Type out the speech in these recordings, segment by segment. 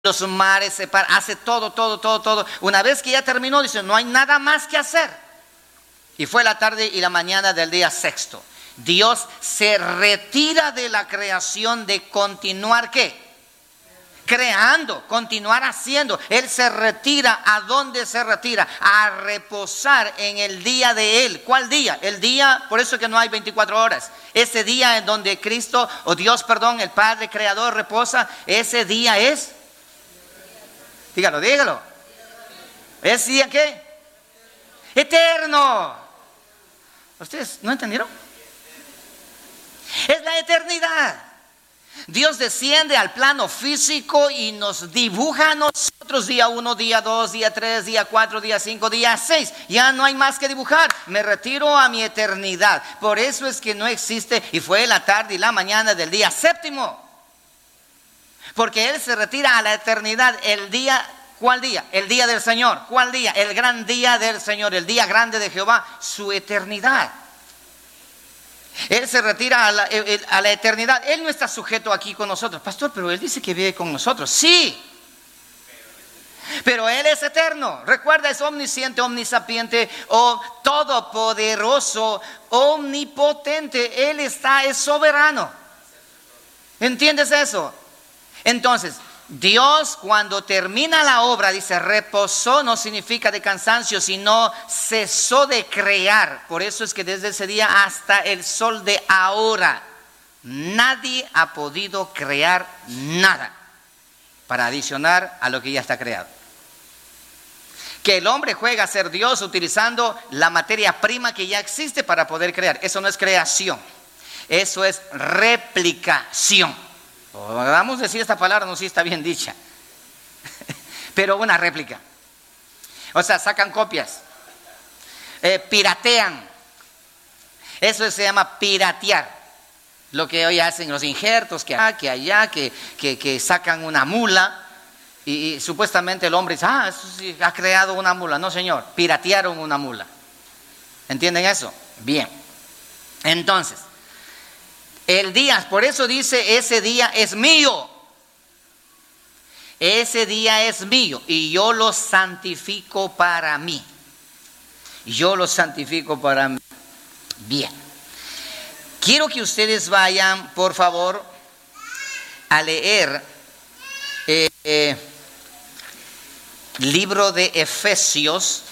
los mares separa, hace todo. Una vez que ya terminó, dice, no hay nada más que hacer. Y fue la tarde y la mañana del día sexto. Dios se retira de la creación de continuar, ¿qué? Creando, continuar haciendo. Él se retira. ¿A dónde se retira? A reposar en el día de Él. ¿Cuál día? El día, por eso que no hay 24 horas. Ese día en donde Cristo, o Dios, perdón, el Padre Creador reposa, ese día es... Dígalo. ¿Es día qué? Eterno. ¿Ustedes no entendieron? Es la eternidad. Dios desciende al plano físico y nos dibuja a nosotros día 1, día 2, día 3, día 4, día 5, día 6. Ya no hay más que dibujar. Me retiro a mi eternidad. Por eso es que no existe, y fue la tarde y la mañana del día séptimo. Porque Él se retira a la eternidad. El día, ¿cuál día? El día del Señor. ¿Cuál día? El gran día del Señor, el día grande de Jehová, su eternidad. Él se retira a la eternidad. Él no está sujeto aquí con nosotros. Pastor, pero Él dice que vive con nosotros. Sí, pero Él es eterno. Recuerda, es omnisciente, omnisapiente, todopoderoso, omnipotente. Él es soberano. ¿Entiendes eso? Entonces, Dios, cuando termina la obra, dice, reposó, no significa de cansancio, sino cesó de crear. Por eso es que desde ese día hasta el sol de ahora, nadie ha podido crear nada para adicionar a lo que ya está creado. Que el hombre juega a ser Dios utilizando la materia prima que ya existe para poder crear. Eso no es creación, eso es replicación. Vamos a decir esta palabra, no sé si está bien dicha, pero una réplica. O sea, sacan copias, piratean. Eso se llama piratear. Lo que hoy hacen los injertos, que allá, que sacan una mula y supuestamente el hombre dice, eso sí, ha creado una mula. No, señor, piratearon una mula. ¿Entienden eso? Bien. Entonces, el día, por eso dice, ese día es mío. Ese día es mío y yo lo santifico para mí. Yo lo santifico para mí. Bien. Quiero que ustedes vayan, por favor, a leer libro de Efesios.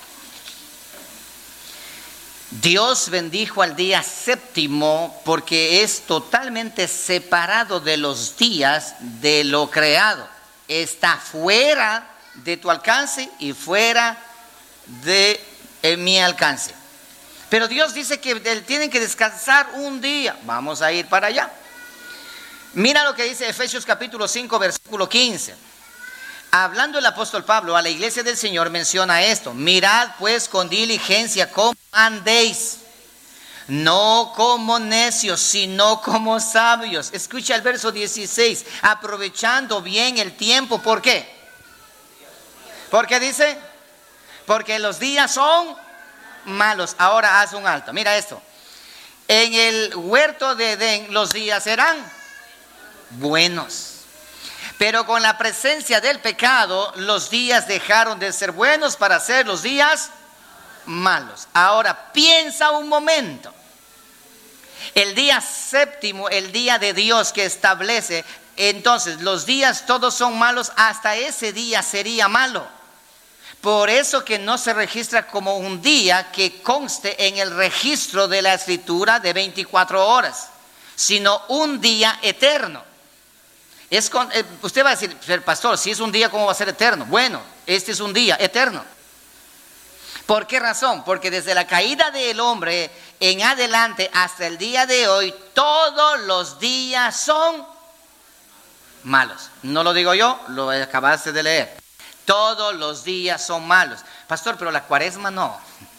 Dios bendijo al día séptimo porque es totalmente separado de los días de lo creado. Está fuera de tu alcance y fuera de mi alcance. Pero Dios dice que tienen que descansar un día. Vamos a ir para allá. Mira lo que dice Efesios capítulo 5, versículo 15. Hablando el apóstol Pablo a la iglesia del Señor, menciona esto: mirad pues con diligencia cómo andéis, no como necios, sino como sabios. Escucha el verso 16, aprovechando bien el tiempo. ¿Por qué? ¿Por qué dice? Porque los días son malos. Ahora haz un alto, mira esto. En el huerto de Edén los días eran buenos. Pero con la presencia del pecado, los días dejaron de ser buenos para ser los días malos. Ahora, piensa un momento. El día séptimo, el día de Dios que establece, entonces los días todos son malos, hasta ese día sería malo. Por eso que no se registra como un día que conste en el registro de la Escritura de 24 horas, sino un día eterno. Usted va a decir, pastor, si es un día, ¿cómo va a ser eterno? Bueno, este es un día eterno. ¿Por qué razón? Porque desde la caída del hombre en adelante hasta el día de hoy, todos los días son malos. No lo digo yo, lo acabaste de leer. Todos los días son malos. Pastor, pero la cuaresma no.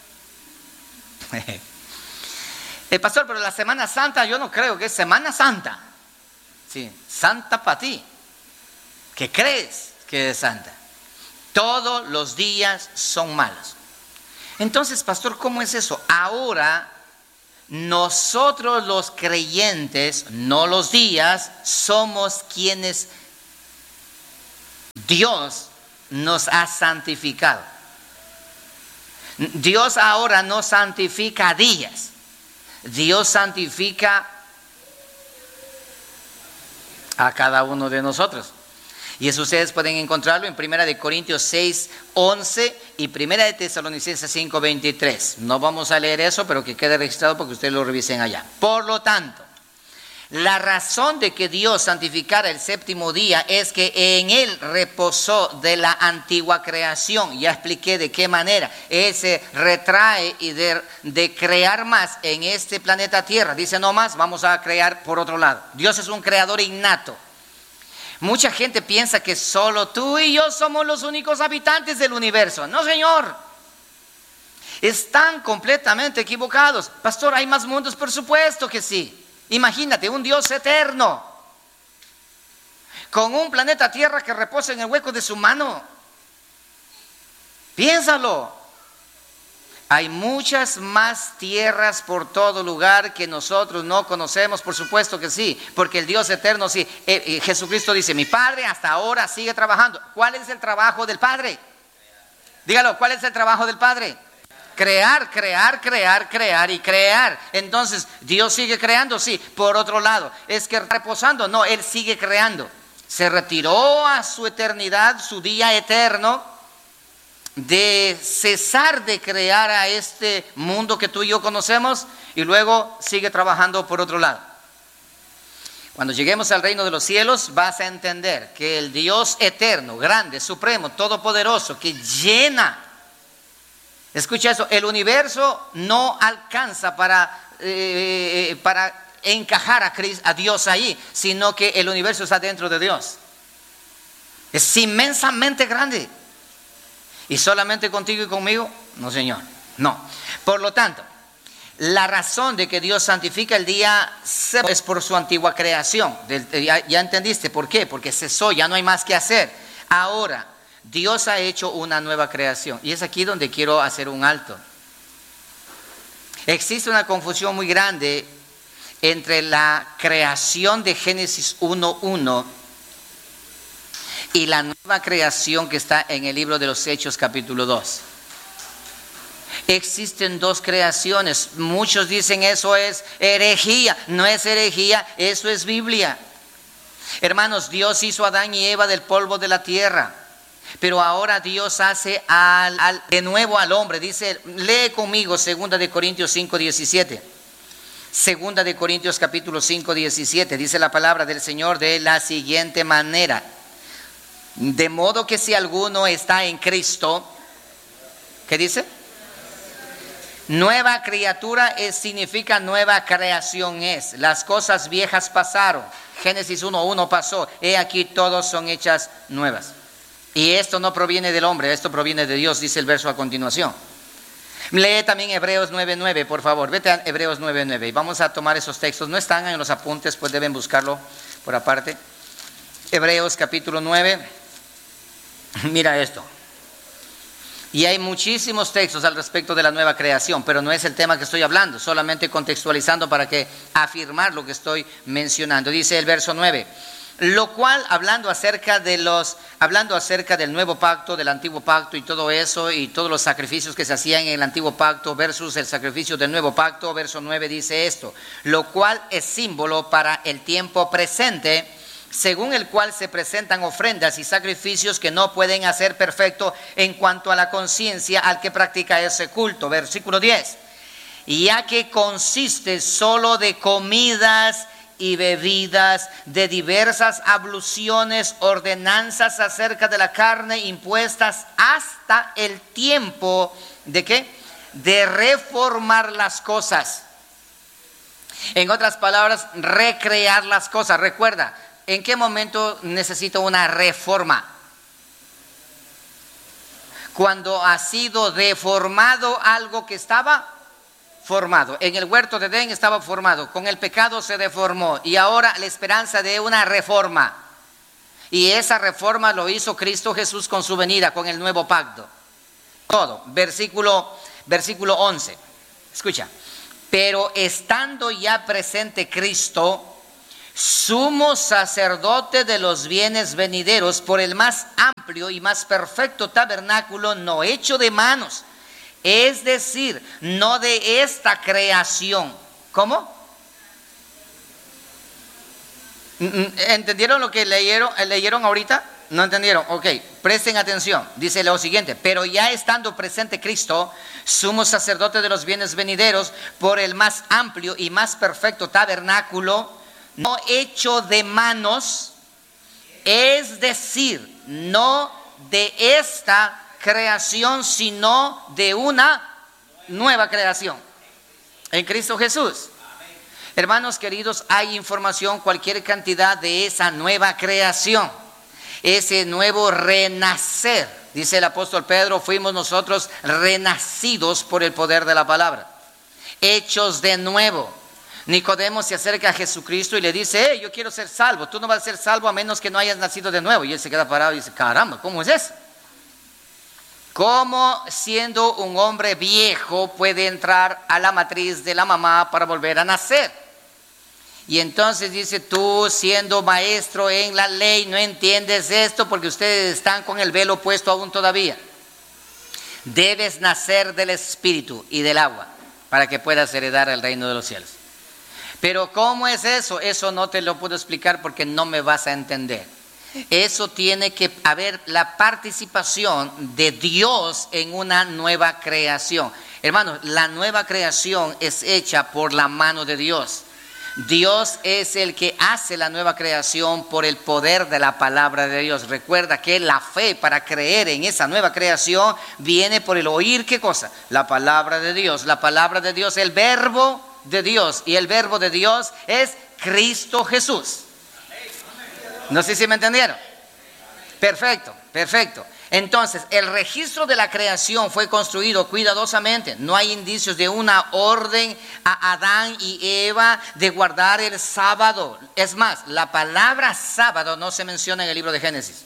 Pastor, pero la Semana Santa yo no creo que es Semana Santa. Sí, santa para ti, que crees que es santa. Todos los días son malos. Entonces, pastor, ¿cómo es eso? Ahora, nosotros los creyentes, no los días, somos quienes Dios nos ha santificado. Dios ahora no santifica días. Dios santifica a cada uno de nosotros. Y eso ustedes pueden encontrarlo en 1 Corintios 6, 11 y 1 Tesalonicenses 5, 23. No vamos a leer eso, pero que quede registrado porque ustedes lo revisen allá. Por lo tanto, la razón de que Dios santificara el séptimo día es que en él reposó de la antigua creación. Ya expliqué de qué manera. Él se retrae y de crear más en este planeta Tierra. Dice no más, vamos a crear por otro lado. Dios es un creador innato. Mucha gente piensa que solo tú y yo somos los únicos habitantes del universo. No, señor. Están completamente equivocados. Pastor, ¿hay más mundos? Por supuesto que sí. Imagínate, un Dios eterno, con un planeta Tierra que reposa en el hueco de su mano. Piénsalo. Hay muchas más tierras por todo lugar que nosotros no conocemos, por supuesto que sí, porque el Dios eterno sí. Jesucristo dice, mi Padre hasta ahora sigue trabajando. ¿Cuál es el trabajo del Padre? Dígalo, ¿cuál es el trabajo del Padre? Crear, crear, crear, crear y crear. Entonces, ¿Dios sigue creando? Sí. Por otro lado, ¿es que reposando? No, Él sigue creando. Se retiró a su eternidad, su día eterno, de cesar de crear a este mundo que tú y yo conocemos, y luego sigue trabajando por otro lado. Cuando lleguemos al reino de los cielos vas a entender que el Dios eterno, grande, supremo, todopoderoso, que llena, escucha eso, el universo no alcanza para encajar a Dios ahí, sino que el universo está dentro de Dios. Es inmensamente grande. ¿Y solamente contigo y conmigo? No, señor, no. Por lo tanto, la razón de que Dios santifica el día séptimo es por su antigua creación. Ya entendiste por qué, porque cesó, ya no hay más que hacer. Ahora, Dios ha hecho una nueva creación, y es aquí donde quiero hacer un alto. Existe una confusión muy grande entre la creación de Génesis 1:1 y la nueva creación que está en el libro de los Hechos capítulo 2. Existen dos creaciones. Muchos dicen eso es herejía. No es herejía, eso es Biblia. Hermanos, Dios hizo a Adán y Eva del polvo de la tierra, pero ahora Dios hace de nuevo al hombre. Dice, lee conmigo 2 de Corintios 5, 17. 2 de Corintios capítulo 5, 17. Dice la palabra del Señor de la siguiente manera: de modo que si alguno está en Cristo, ¿qué dice? Nueva criatura significa nueva creación es. Las cosas viejas pasaron. Génesis 1:1 pasó. He aquí todos son hechas nuevas. Y esto no proviene del hombre, esto proviene de Dios, dice el verso a continuación. Lee también Hebreos 9:9, por favor. Vete a Hebreos 9:9 y vamos a tomar esos textos. No están en los apuntes, pues deben buscarlo por aparte. Hebreos capítulo 9. Mira esto. Y hay muchísimos textos al respecto de la nueva creación, pero no es el tema que estoy hablando, solamente contextualizando para que afirmar lo que estoy mencionando. Dice el verso 9, lo cual, hablando acerca del nuevo pacto, del antiguo pacto y todo eso, y todos los sacrificios que se hacían en el antiguo pacto versus el sacrificio del nuevo pacto, verso 9 dice esto, lo cual es símbolo para el tiempo presente, según el cual se presentan ofrendas y sacrificios que no pueden hacer perfecto en cuanto a la conciencia al que practica ese culto. Versículo 10. Ya que consiste solo de comidas y bebidas, de diversas abluciones, ordenanzas acerca de la carne impuestas hasta el tiempo ¿de qué? De reformar las cosas. En otras palabras, recrear las cosas. Recuerda, ¿en qué momento necesito una reforma? Cuando ha sido deformado algo que estaba formado. En el huerto de Edén estaba formado, con el pecado se deformó y ahora la esperanza de una reforma. Y esa reforma lo hizo Cristo Jesús con su venida, con el nuevo pacto. Todo. Versículo 11. Escucha. Pero estando ya presente Cristo, sumo sacerdote de los bienes venideros, por el más amplio y más perfecto tabernáculo no hecho de manos, es decir, no de esta creación. ¿Cómo? ¿Entendieron lo que leyeron ahorita? ¿No entendieron? Ok, presten atención. Dice lo siguiente: pero ya estando presente Cristo, sumo sacerdote de los bienes venideros, por el más amplio y más perfecto tabernáculo, no hecho de manos, es decir, no de esta creación, sino de una nueva creación en Cristo Jesús. Hermanos queridos, hay información, cualquier cantidad de esa nueva creación, ese nuevo renacer. Dice el apóstol Pedro: fuimos nosotros renacidos por el poder de la palabra, hechos de nuevo. Nicodemo se acerca a Jesucristo y le dice: yo quiero ser salvo. Tú no vas a ser salvo a menos que no hayas nacido de nuevo. Y él se queda parado y dice: caramba, ¿cómo es eso? ¿Cómo siendo un hombre viejo puede entrar a la matriz de la mamá para volver a nacer? Y entonces dice: tú, siendo maestro en la ley, no entiendes esto porque ustedes están con el velo puesto aún todavía. Debes nacer del Espíritu y del agua para que puedas heredar el reino de los cielos. Pero ¿cómo es eso? Eso no te lo puedo explicar porque no me vas a entender. Eso tiene que haber la participación de Dios en una nueva creación. Hermanos, la nueva creación es hecha por la mano de Dios. Dios es el que hace la nueva creación por el poder de la palabra de Dios. Recuerda que la fe para creer en esa nueva creación viene por el oír, ¿qué cosa? La palabra de Dios. La palabra de Dios, el verbo de Dios. Y el verbo de Dios es Cristo Jesús. No sé si me entendieron. Perfecto, perfecto. Entonces, el registro de la creación fue construido cuidadosamente. No hay indicios de una orden a Adán y Eva de guardar el sábado. Es más, la palabra sábado no se menciona en el libro de Génesis.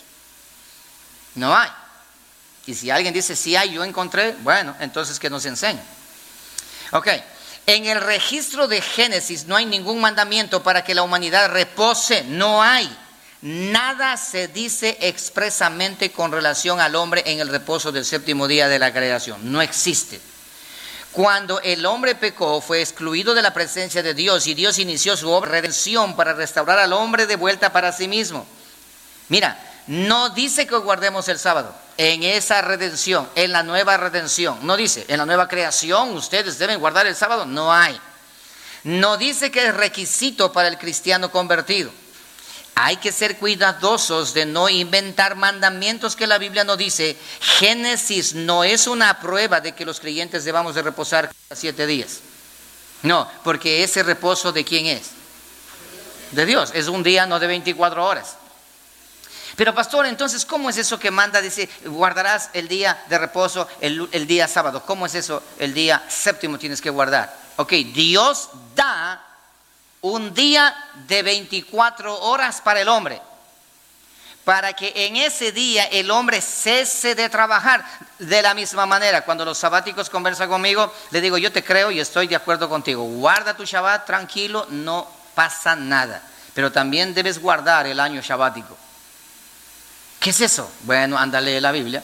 No hay. Y si alguien dice sí hay, yo encontré, bueno, entonces que nos enseñe. Ok. En el registro de Génesis no hay ningún mandamiento para que la humanidad repose. No hay. Nada se dice expresamente con relación al hombre en el reposo del séptimo día de la creación. No existe. Cuando el hombre pecó, fue excluido de la presencia de Dios y Dios inició su obra de redención para restaurar al hombre de vuelta para sí mismo. Mira, no dice que guardemos el sábado. En esa redención, en la nueva redención, no dice, en la nueva creación ustedes deben guardar el sábado. No hay. No dice que es requisito para el cristiano convertido. Hay que ser cuidadosos de no inventar mandamientos que la Biblia no dice. Génesis no es una prueba de que los creyentes debamos de reposar cada 7 días. No, porque ese reposo ¿de quién es? De Dios. Es un día, no de 24 horas. Pero pastor, entonces, ¿cómo es eso que manda? Dice, guardarás el día de reposo, el día sábado. ¿Cómo es eso? El día séptimo tienes que guardar. Ok, Dios da un día de 24 horas para el hombre, para que en ese día el hombre cese de trabajar. De la misma manera, cuando los sabáticos conversan conmigo, le digo, yo te creo y estoy de acuerdo contigo. Guarda tu Shabbat tranquilo, no pasa nada. Pero también debes guardar el año shabático. ¿Qué es eso? Bueno, anda a leer la Biblia.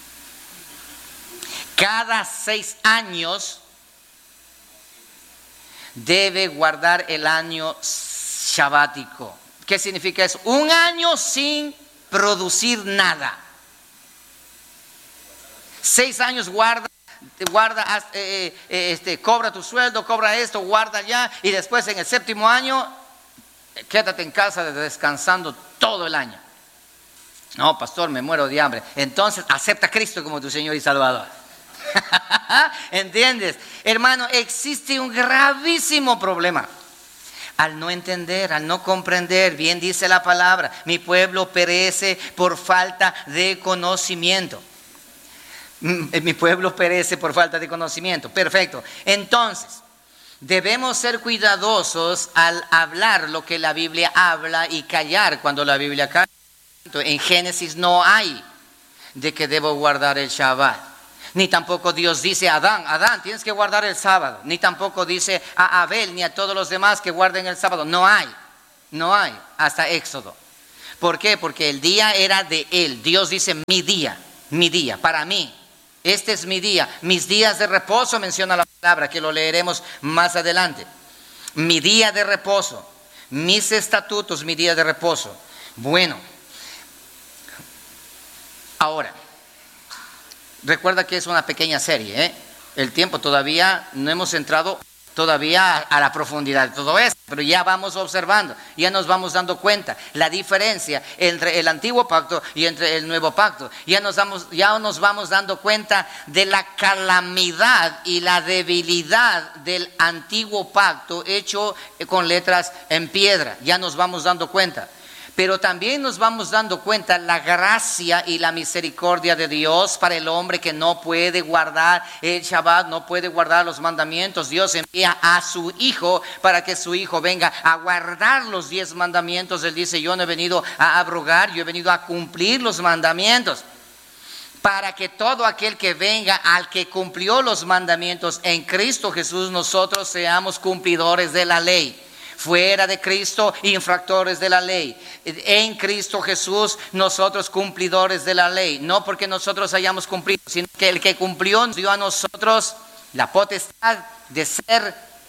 Cada 6 años debe guardar el año shabático. ¿Qué significa eso? Un año sin producir nada. 6 años guarda, cobra tu sueldo, cobra esto, guarda ya, y después en el 7º año, quédate en casa descansando todo el año. No, pastor, me muero de hambre. Entonces, acepta a Cristo como tu Señor y Salvador. ¿Entiendes? Hermano, existe un gravísimo problema. Al no entender, al no comprender, bien dice la palabra, mi pueblo perece por falta de conocimiento. Mi pueblo perece por falta de conocimiento. Perfecto. Entonces, debemos ser cuidadosos al hablar lo que la Biblia habla y callar cuando la Biblia calla. En Génesis no hay de que debo guardar el Shabbat. Ni tampoco Dios dice a Adán, tienes que guardar el sábado. Ni tampoco dice a Abel ni a todos los demás que guarden el sábado. No hay. No hay, hasta Éxodo. ¿Por qué? Porque el día era de Él. Dios dice mi día, para mí. Este es mi día. Mis días de reposo menciona la palabra, que lo leeremos más adelante. Mi día de reposo, mis estatutos, mi día de reposo. Bueno, ahora, recuerda que es una pequeña serie, ¿eh? El tiempo todavía no hemos entrado todavía a la profundidad de todo esto, pero ya vamos observando, ya nos vamos dando cuenta la diferencia entre el antiguo pacto y entre el nuevo pacto. Ya nos vamos dando cuenta de la calamidad y la debilidad del antiguo pacto hecho con letras en piedra. Ya nos vamos dando cuenta. Pero también nos vamos dando cuenta la gracia y la misericordia de Dios para el hombre que no puede guardar el Shabbat, no puede guardar los mandamientos. Dios envía a su Hijo para que su Hijo venga a guardar los 10 mandamientos. Él dice, yo no he venido a abrogar, yo he venido a cumplir los mandamientos. Para que todo aquel que venga al que cumplió los mandamientos en Cristo Jesús, nosotros seamos cumplidores de la ley. Fuera de Cristo, infractores de la ley. En Cristo Jesús, nosotros cumplidores de la ley. No porque nosotros hayamos cumplido, sino que el que cumplió nos dio a nosotros la potestad de ser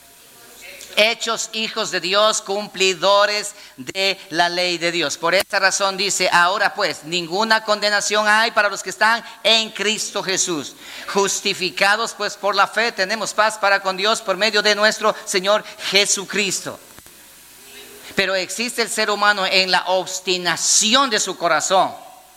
hechos hijos de Dios, cumplidores de la ley de Dios. Por esta razón dice, ahora pues, ninguna condenación hay para los que están en Cristo Jesús. Justificados pues por la fe, tenemos paz para con Dios por medio de nuestro Señor Jesucristo. Pero existe el ser humano en la obstinación de su corazón,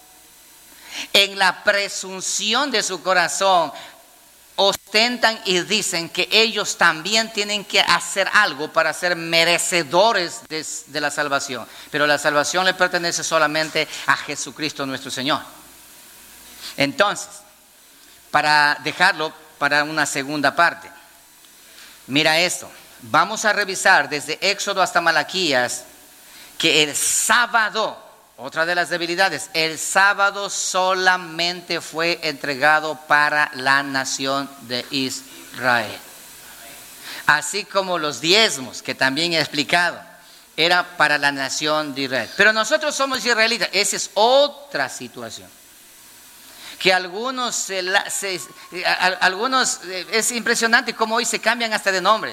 en la presunción de su corazón. Ostentan y dicen que ellos también tienen que hacer algo para ser merecedores de la salvación. Pero la salvación le pertenece solamente a Jesucristo nuestro Señor. Entonces, para dejarlo para una segunda parte, mira esto. Vamos a revisar desde Éxodo hasta Malaquías que el sábado, otra de las debilidades, el sábado solamente fue entregado para la nación de Israel. Así como los diezmos, que también he explicado, era para la nación de Israel. Pero nosotros somos israelitas, esa es otra situación. Que algunos es impresionante cómo hoy se cambian hasta de nombre.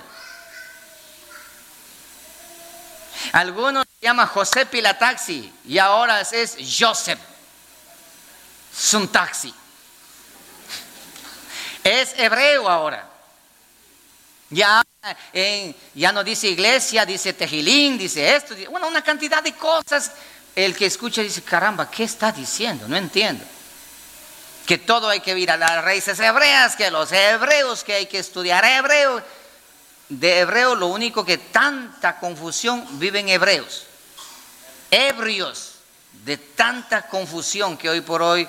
Algunos se llaman José Pilataxi y ahora es Joseph Suntaxi. Es hebreo ahora. Ya no dice iglesia, dice tejilín, dice esto, bueno, una cantidad de cosas. El que escucha dice, caramba, ¿qué está diciendo? No entiendo. Que todo hay que ir a las raíces hebreas, que los hebreos, que hay que estudiar hebreo. De hebreo lo único que tanta confusión viven hebreos, ebrios de tanta confusión que hoy por hoy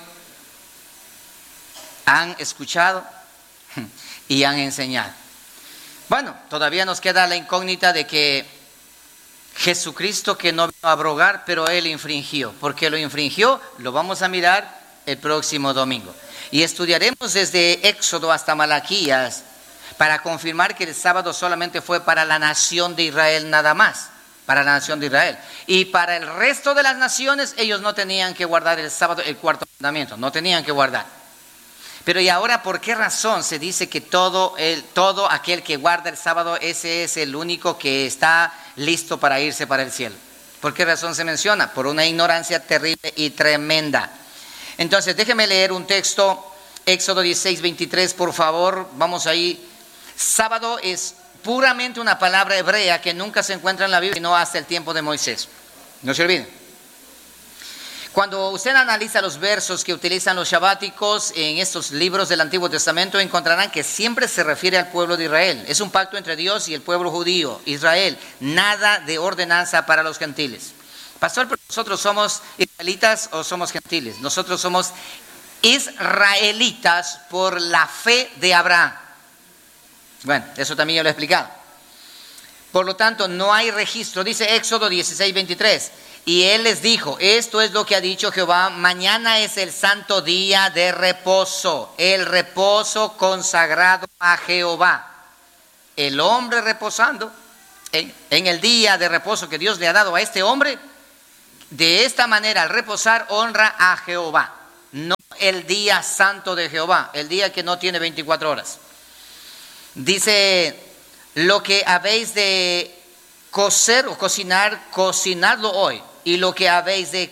han escuchado y han enseñado. Bueno, todavía nos queda la incógnita de que Jesucristo, que no vino a abrogar, pero Él infringió. ¿Por qué lo infringió? Lo vamos a mirar el próximo domingo. Y estudiaremos desde Éxodo hasta Malaquías para confirmar que el sábado solamente fue para la nación de Israel nada más, para la nación de Israel. Y para el resto de las naciones, ellos no tenían que guardar el sábado, el cuarto mandamiento, no tenían que guardar. Pero ¿y ahora por qué razón se dice que todo aquel que guarda el sábado, ese es el único que está listo para irse para el cielo? ¿Por qué razón se menciona? Por una ignorancia terrible y tremenda. Entonces, déjeme leer un texto, Éxodo 16, 23, por favor, vamos ahí. Sábado es puramente una palabra hebrea que nunca se encuentra en la Biblia, sino hasta el tiempo de Moisés. No se olviden. Cuando usted analiza los versos que utilizan los shabáticos en estos libros del Antiguo Testamento, encontrarán que siempre se refiere al pueblo de Israel. Es un pacto entre Dios y el pueblo judío, Israel. Nada de ordenanza para los gentiles. Pastor, ¿pero nosotros somos israelitas o somos gentiles? Nosotros somos israelitas por la fe de Abraham. Bueno, eso también ya lo he explicado. Por lo tanto, no hay registro. Dice Éxodo 16, 23. Y él les dijo, esto es lo que ha dicho Jehová, mañana es el santo día de reposo, el reposo consagrado a Jehová. El hombre reposando en el día de reposo que Dios le ha dado a este hombre, de esta manera, al reposar, honra a Jehová. No el día santo de Jehová, el día que no tiene 24 horas. Dice, lo que habéis de cocer o cocinar, cocinadlo hoy. Y lo que habéis de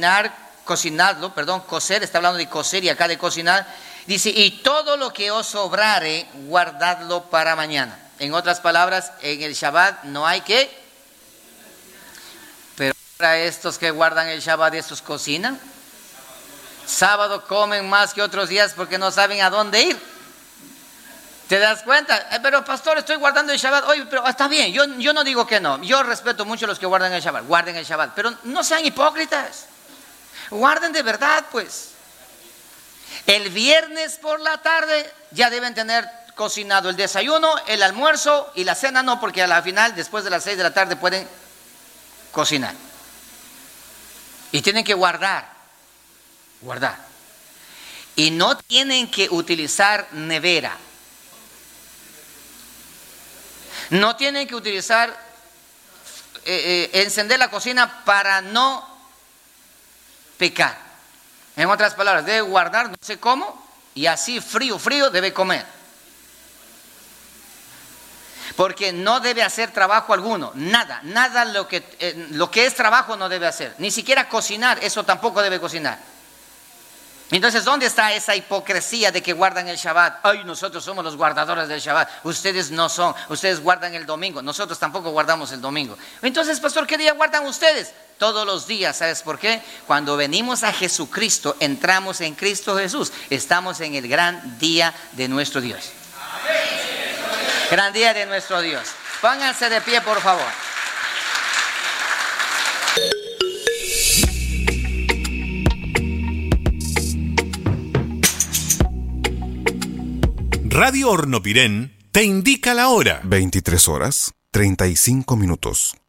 cocer, está hablando de cocer y acá de cocinar. Dice, y todo lo que os sobrare, guardadlo para mañana. En otras palabras, en el Shabbat no hay que. Pero para estos que guardan el Shabbat, estos cocinan. Sábado comen más que otros días porque no saben a dónde ir. ¿Te das cuenta? Pero pastor, estoy guardando el Shabbat. Oye, pero está bien, yo no digo que no. Yo respeto mucho a los que guardan el Shabbat. Guarden el Shabbat, pero no sean hipócritas. Guarden de verdad, pues. El viernes por la tarde ya deben tener cocinado el desayuno, el almuerzo y la cena no, porque a la final, después de las 6 de la tarde, pueden cocinar. Y tienen que guardar. Y no tienen que utilizar nevera. No tienen que utilizar, encender la cocina para no pecar. En otras palabras, debe guardar no sé cómo y así frío debe comer. Porque no debe hacer trabajo alguno, nada lo que es trabajo no debe hacer. Ni siquiera cocinar, eso tampoco debe cocinar. Entonces, ¿dónde está esa hipocresía de que guardan el Shabbat? Ay, nosotros somos los guardadores del Shabbat. Ustedes no son, ustedes guardan el domingo. Nosotros tampoco guardamos el domingo. Entonces, pastor, ¿qué día guardan ustedes? Todos los días, ¿sabes por qué? Cuando venimos a Jesucristo, entramos en Cristo Jesús. Estamos en el gran día de nuestro Dios. Gran día de nuestro Dios. Pónganse de pie, por favor. Radio Hornopirén te indica la hora. 23 horas, 35 minutos.